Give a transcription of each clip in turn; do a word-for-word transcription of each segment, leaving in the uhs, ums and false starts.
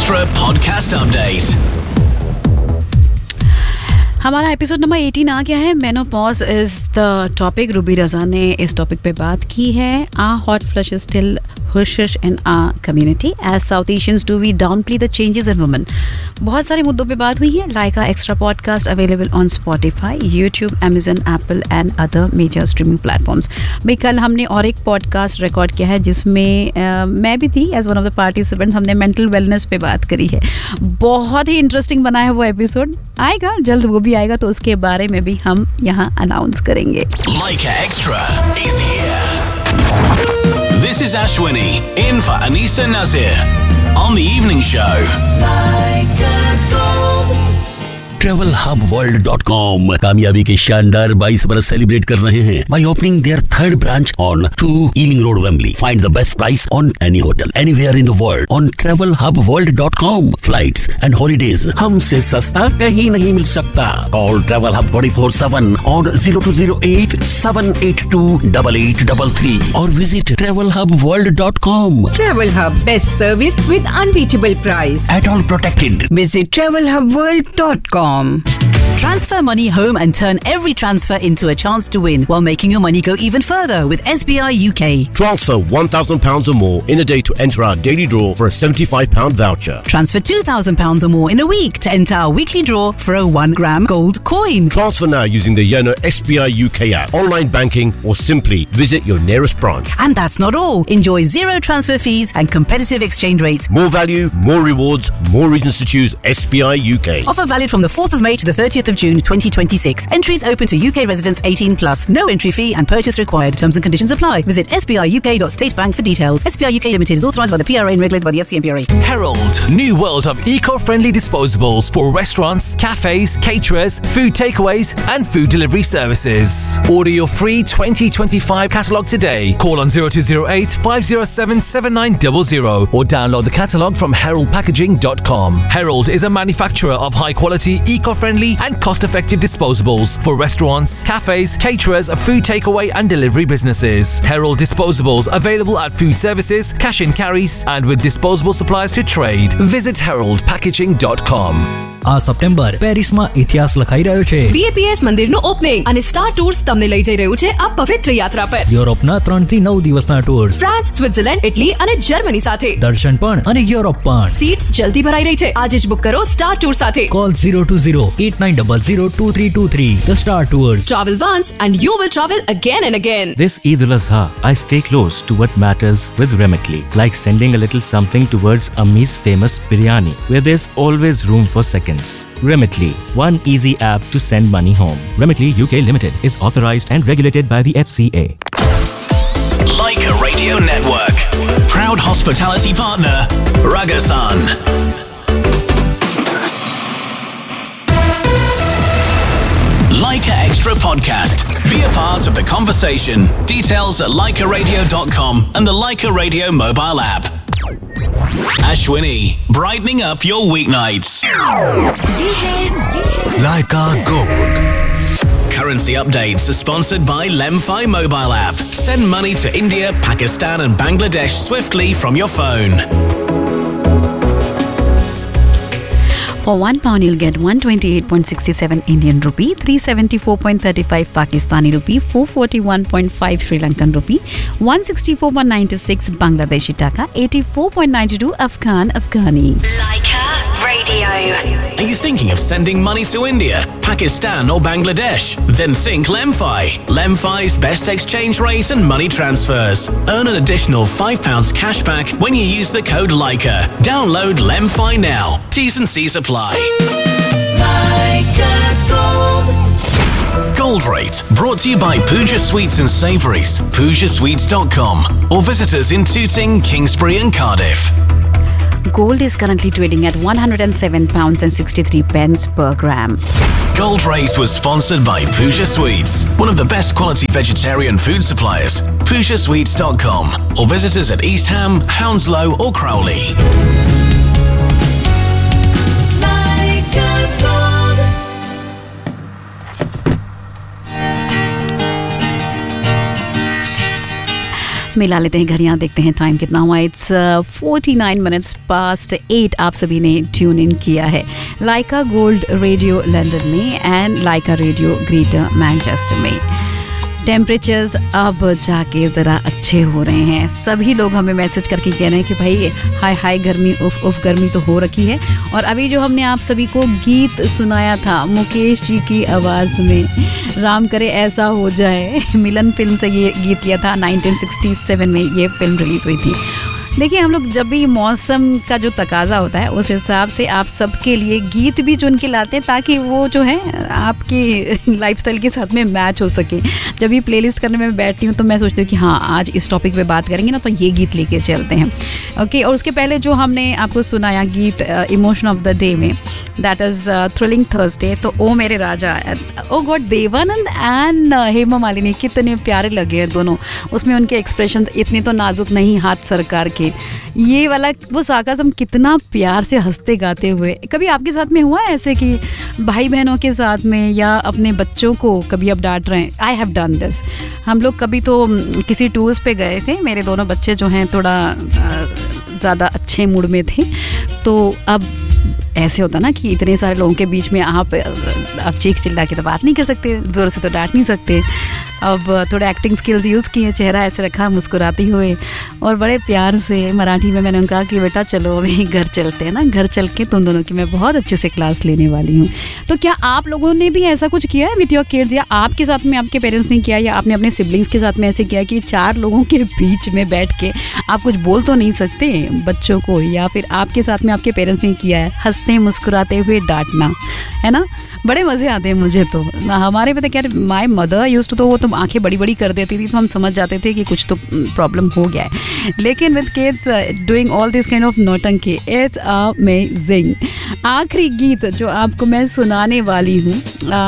Extra podcast update. हमारा episode number अठारह आ गया है. Menopause is the topic. Ruby रजा ने इस टॉपिक पे बात की है. Are hot flush is still हुश in are community. As south Asians do we डाउनप्ले the changes in women. बहुत सारे मुद्दों पे बात हुई है. Like are extra podcast available on Spotify, YouTube, Amazon, Apple and other major streaming platforms. भाई कल हमने और एक पॉडकास्ट रिकॉर्ड किया है जिसमें uh, मैं भी थी as one of the participants. हमने मेंटल वेलनेस पे बात करी है. बहुत ही इंटरेस्टिंग बना है वो एपिसोड. आएगा जल्द, वो भी आएगा, तो उसके बारे में भी हम यहाँ अनाउंस करेंगे. Laika Extra is here. This is Ashwini in for Anisa Nazir on the evening show. Travel hub world dot com कामयाबी के शानदार बाईस बरस सेलिब्रेट कर रहे हैं by opening their third branch on two Ealing Road, Wembley. Find the best price on any hotel anywhere in the world on travel hub world dot com. Flights and holidays हमसे सस्ता कहीं नहीं मिल सकता. Call Travel Hub twenty-four seven on zero two zero eight seven eight two eight eight three three or visit travel hub world dot com. Travel Hub, best service with unbeatable price. At all protected. Visit travel hub world dot com. Transfer money home and turn every transfer into a chance to win while making your money go even further with S B I U K. Transfer one thousand pounds or more in a day to enter our daily draw for a seventy-five pound voucher. Transfer two thousand pounds or more in a week to enter our weekly draw for a one gram gold coin. Transfer now using the Yono S B I U K app, online banking, or simply visit your nearest branch. And that's not all. Enjoy zero transfer fees and competitive exchange rates. More value, more rewards, more reasons to choose S B I U K. Offer valid from the fourth of May to the thirtieth of June twenty twenty-six. Entries open to U K residents eighteen plus. No entry fee and purchase required. Terms and conditions apply. Visit s b i u k dot state bank for details. S B I U K Limited is authorised by the P R A and regulated by the F C M P R A. Herald, new world of eco-friendly disposables for restaurants, cafes, caterers, food takeaways and food delivery services. Order your free twenty twenty-five catalogue today. Call on zero two zero eight five zero seven seven nine zero zero or download the catalogue from herald packaging dot com. Herald is a manufacturer of high-quality, eco-friendly and cost-effective disposables for restaurants, cafes, caterers, food takeaway and delivery businesses. Herald disposables available at food services, cash and carries and with disposable supplies to trade. Visit herald packaging dot com. આ September પેરિસમાં ઇતિહાસ લખાઈ રહ્યો છે. B A P S મંદિરનું opening અને star tours તમને લઈ જઈ રહ્યું છે આ પવિત્ર યાત્રા પર. યુરોપના ત્રણ થી નવ દિવસના ટૂર્સ, ફ્રાન્સ, સ્વિટ્ઝરલેન્ડ, ઇટલી અને જર્મની સાથે. દર્શન પણ અને યુરોપ પણ. સીટ્સ જલ્દી ભરાઈ રહી છે. આજે જ બુક કરો સ્ટાર ટૂર સાથે. Call zero two zero eight nine zero zero two three two three. The Star Tours. Travel once and you will travel again and again. This Eid al-Azha, I stay close to what matters with Remitly, like sending a little something towards Ammi's famous biryani, where there's always room for seconds. Remitly, one easy app to send money home. Remitly U K Limited is authorized and regulated by the F C A. Laika Radio Network. Proud hospitality partner, Ragasan. Laika Extra Podcast. Be a part of the conversation. Details at laika radio dot com and the Laika Radio mobile app. Ashwini, brightening up your weeknights. Laika Gold. Currency updates are sponsored by Lemfi mobile app. Send money to India, Pakistan and Bangladesh swiftly from your phone. For one pound, you'll get one twenty-eight point six seven Indian rupee, three seventy-four point three five Pakistani rupee, four forty-one point five Sri Lankan rupee, one sixty-four point nine six Bangladeshi taka, eighty-four point nine two Afghan Afghani. Laika Radio. Are you thinking of sending money to India, Pakistan or Bangladesh? Then think Lemfi. Lemfi's best exchange rate and money transfers. Earn an additional five pounds cash back when you use the code Laika. Download Lemfi now. T's and C's apply. Laika Gold. Gold Rate, brought to you by Pooja Sweets and Savouries, pooja sweets dot com, or visit us in Tooting, Kingsbury and Cardiff. Gold is currently trading at one hundred seven pounds and sixty-three pence per gram. Gold Rate was sponsored by Pooja Sweets, one of the best quality vegetarian food suppliers. pooja sweets dot com, or visit us at East Ham, Hounslow or Crowley. Laika Gold. मिला लेते हैं घड़ियाँ, देखते हैं time कितना हुआ. It's forty nine minutes past eight. आप सभी ने ट्यून इन किया है लाइका गोल्ड रेडियो लंदन में and Lyca radio greater Manchester में. टेम्परेचर्स अब जाके ज़रा अच्छे हो रहे हैं. सभी लोग हमें मैसेज करके कह रहे हैं कि भाई हाय हाय गर्मी, उफ उफ गर्मी तो हो रखी है. और अभी जो हमने आप सभी को गीत सुनाया था मुकेश जी की आवाज़ में, राम करे ऐसा हो जाए, मिलन फिल्म से ये गीत लिया था. नाइनटीन सिक्सटी सेवन में ये फिल्म रिलीज़ हुई थी. देखिए, हम लोग जब भी मौसम का जो तकाजा होता है उस हिसाब से आप सबके लिए गीत भी चुन के लाते हैं ताकि वो जो है आपकी लाइफस्टाइल के साथ में मैच हो सके. जब भी प्लेलिस्ट करने में बैठती हूँ तो मैं सोचती हूँ कि हाँ, आज इस टॉपिक पे बात करेंगे ना तो ये गीत लेके चलते हैं. ओके, और उसके पहले जो हमने आपको सुनाया गीत इमोशन ऑफ द डे में, दैट इज़ थ्रिलिंग थर्सडे. तो ओ मेरे राजा, ओ गॉड, देवानंद एंड हेमा मालिनी कितने प्यारे लगे हैं दोनों. उसमें उनके एक्सप्रेशन इतने तो नाजुक नहीं, हाथ सरकार के. ये वाला वो सार्काज़्म कितना प्यार से हंसते गाते हुए. कभी आपके साथ में हुआ है ऐसे कि भाई बहनों के साथ में या अपने बच्चों को कभी आप डांट रहे हैं? I have done this. हम लोग कभी तो किसी टूर्स पे गए थे, मेरे दोनों बच्चे जो हैं थोड़ा ज़्यादा अच्छे मूड में थे. तो अब ऐसे होता ना कि इतने सारे लोगों के बीच में आप आप चीख चिल्ला के तो बात नहीं कर सकते, ज़ोर से तो डांट नहीं सकते. अब थोड़े एक्टिंग स्किल्स यूज़ किए, चेहरा ऐसे रखा मुस्कुराती हुए और बड़े प्यार से मराठी में मैंने कहा कि बेटा चलो अभी घर चलते हैं ना, घर चल के तुम दोनों की मैं बहुत अच्छे से क्लास लेने वाली हूँ. तो क्या आप लोगों ने भी ऐसा कुछ किया है विथ योर किड्स, या आपके साथ में आपके पेरेंट्स ने किया, या आपने अपने सिबलिंग्स के साथ में ऐसे किया कि चार लोगों के बीच में बैठ के आप कुछ बोल तो नहीं सकते बच्चों को, या फिर आपके साथ में आपके पेरेंट्स ने किया है हंसते मुस्कुराते हुए डांटना, है ना? बड़े मज़े आते हैं मुझे तो. हमारे पे तो क्या, माय मदर यूज्ड टू, तो वो तो आंखें बड़ी बड़ी कर देती थी तो हम समझ जाते थे कि कुछ तो प्रॉब्लम हो गया है. लेकिन with kids doing all this kind of नौटंकी, इट्स अमेजिंग. आखिरी गीत जो आपको मैं सुनाने वाली हूँ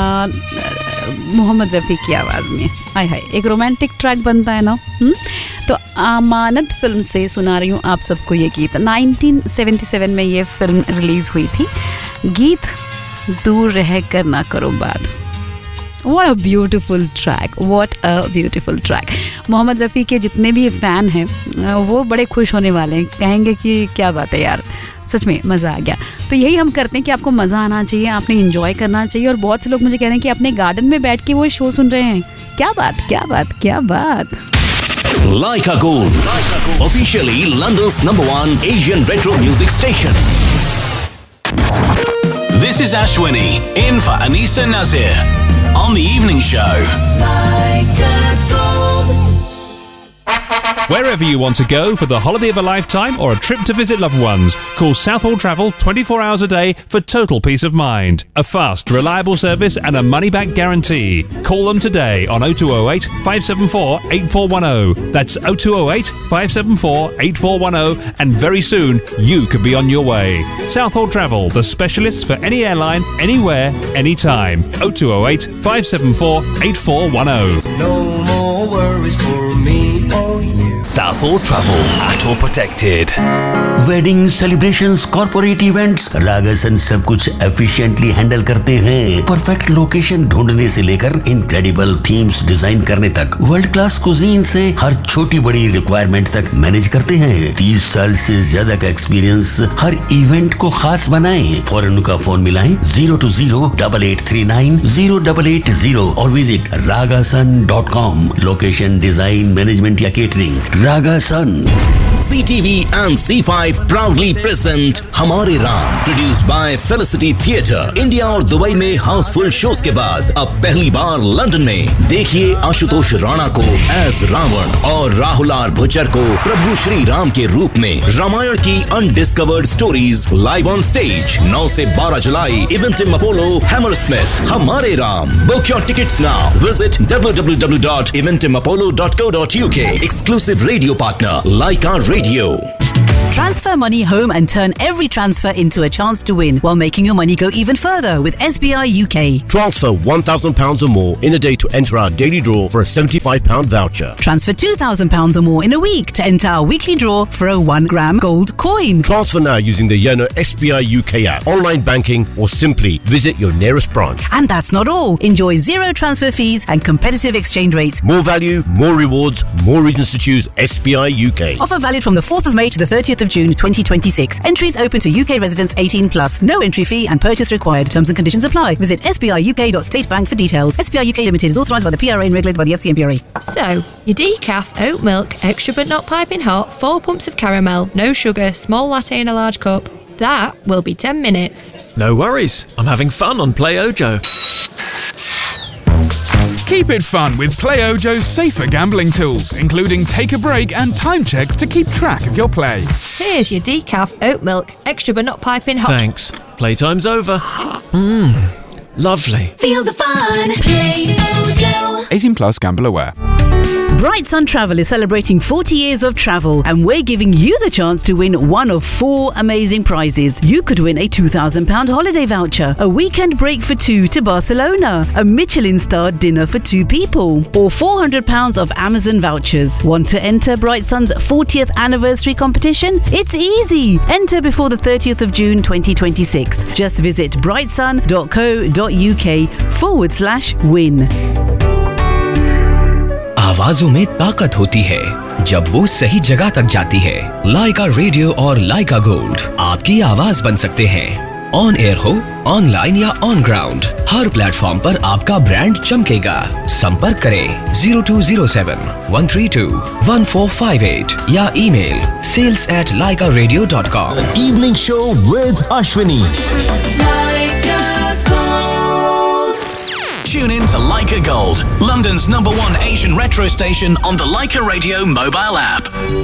मोहम्मद रफ़ी की आवाज़ में, हाय हाय, एक रोमांटिक ट्रैक बनता है ना. हुँ? तो अमानत फिल्म से सुना रही हूँ आप सबको ये गीत. नाइनटीन सेवेंटी सेवन में ये फिल्म रिलीज़ हुई थी. गीत दूर रह कर ना करो बात. What a beautiful track, what a beautiful track. Mohammad Rafi के जितने भी फ़ैन हैं वो बड़े खुश होने वाले हैं, कहेंगे कि क्या बात है यार, सच में मज़ा आ गया. तो यही हम करते हैं कि आपको मज़ा आना चाहिए, आपने इंजॉय करना चाहिए. और बहुत से लोग मुझे कह रहे हैं कि अपने गार्डन में बैठ के वो शो सुन रहे हैं. क्या बात, क्या बात, क्या बात. Laika Gold, officially London's number one Asian retro music station. This is Ashwini, in for Anisa Nazir, on the evening show. Laika Gold. Wherever you want to go for the holiday of a lifetime or a trip to visit loved ones, call Southall Travel twenty-four hours a day for total peace of mind. A fast, reliable service and a money-back guarantee. Call them today on oh two oh eight, five seven four, eight four one oh. That's oh two oh eight, five seven four, eight four one oh, and very soon you could be on your way. Southall Travel, the specialists for any airline, anywhere, anytime. oh two oh eight, five seven four, eight four one oh. No more worries for me or you. Southall Travel, Auto Protected. Wedding celebrations, corporate events, रागासन सब कुछ efficiently handle करते हैं. Perfect location ढूंढने से लेकर incredible themes design करने तक, world class cuisine से हर छोटी बड़ी रिक्वायरमेंट तक मैनेज करते हैं. तीस साल से ज्यादा का एक्सपीरियंस हर इवेंट को खास बनाए. फौरन का फोन मिलाएं zero to zero double eight three nine zero double eight zero और visit रागासन dot com. Location, design, management या catering, रागासन. C T V and C five proudly present हमारे Ram, produced by Felicity Theatre. India और Dubai में Housefull shows के बाद अब पहली बार London में देखिए आशुतोष राणा को एज रावण और राहुल आर भुचर को प्रभु श्री राम के रूप में. रामायण की undiscovered stories live on stage नौ से बारह जुलाई, इवेंटिम अपोलो, हैमरस्मिथ. हमारे Ram. Book your tickets now. Visit W W W dot इवेंटिम Apollo dot co dot uk. Exclusive radio partner Laika Radio. Transfer money home and turn every transfer into a chance to win while making your money go even further with S B I U K. Transfer one thousand pounds or more in a day to enter our daily draw for a seventy-five pound voucher. Transfer two thousand pounds or more in a week to enter our weekly draw for a one gram gold coin. Transfer now using the Yono S B I U K app, online banking, or simply visit your nearest branch. And that's not all. Enjoy zero transfer fees and competitive exchange rates. More value, more rewards, more reasons to choose S B I U K. Offer valid from the fourth of May to the thirtieth of June twenty twenty-six. Entries open to U K residents eighteen plus. No entry fee and purchase required. Terms and conditions apply. Visit S B I U K dot state bank for details. S B I U K Limited is authorised by the P R A and regulated by the F C M P R A. So, your decaf, oat milk, extra but not piping hot, four pumps of caramel, no sugar, small latte in a large cup. That will be ten minutes. No worries. I'm having fun on Play Ojo. Keep it fun with Play Ojo's safer gambling tools, including take a break and time checks to keep track of your play. Here's your decaf, oat milk, extra but not piping hot. Thanks. Playtime's over. Mmm, lovely. Feel the fun. Play Ojo. eighteen plus, gamble aware. Bright Sun Travel is celebrating forty years of travel, and we're giving you the chance to win one of four amazing prizes. You could win a two thousand pound holiday voucher, a weekend break for two to Barcelona, a Michelin-starred dinner for two people, or four hundred pounds of Amazon vouchers. Want to enter Bright Sun's fortieth anniversary competition? It's easy. Enter before the thirtieth of June twenty twenty-six. Just visit brightsun dot co dot uk forward slash win. आवाजों में ताकत होती है जब वो सही जगह तक जाती है। लाइका रेडियो और लाइका गोल्ड आपकी आवाज बन सकते हैं। ऑन एयर हो, ऑनलाइन या ऑन ग्राउंड, हर प्लेटफॉर्म पर आपका ब्रांड चमकेगा। संपर्क करें zero to zero seven one three to one four five eight या email sales eight Lyca radio dot com. Evening show with Ashwini. Tune in to Leica Gold, London's number one Asian retro station on the Leica Radio mobile app.